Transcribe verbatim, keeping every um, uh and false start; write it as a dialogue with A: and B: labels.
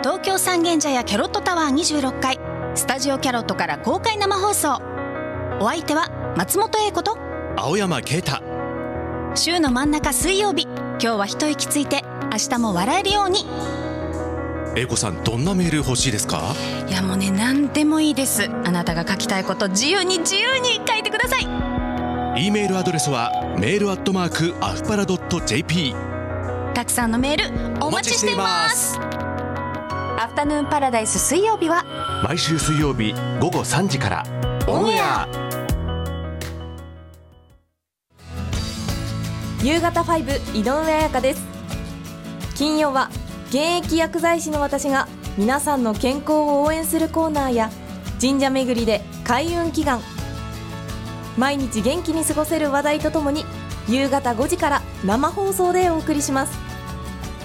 A: 東京三軒茶屋キャロットタワーにじゅうろっかいスタジオキャロットから公開生放送。お相手は松本英子と
B: 青山啓太。
A: 週の真ん中水曜日、今日は一息ついて明日も笑えるように。
B: 英子さん、どんなメール欲しいですか？
A: いやもうね、何でもいいです。あなたが書きたいこと自由に自由に書いてください。
B: E メールアドレスはメールアットマークアフパラドット ジェーピー。
A: たくさんのメールお待ちしています。アフタヌーンパラダイス水曜日は
B: 毎週水曜日ごごさんじからオンエア。
C: 夕方ファイブ井上彩香です。金曜は現役薬剤師の私が皆さんの健康を応援するコーナーや神社巡りで開運祈願、毎日元気に過ごせる話題とともに夕方ごじから生放送でお送りします。